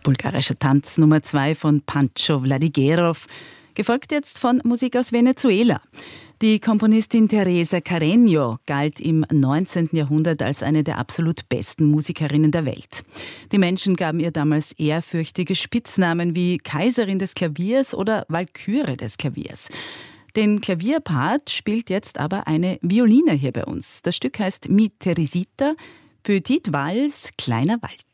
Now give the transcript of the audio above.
Bulgarischer Tanz Nummer 2 von Pancho Vladigerov, gefolgt jetzt von Musik aus Venezuela. Die Komponistin Teresa Carreño galt im 19. Jahrhundert als eine der absolut besten Musikerinnen der Welt. Die Menschen gaben ihr damals ehrfürchtige Spitznamen wie Kaiserin des Klaviers oder Walküre des Klaviers. Den Klavierpart spielt jetzt aber eine Violine hier bei uns. Das Stück heißt Mi Teresita, Petite Valse, kleiner Wald.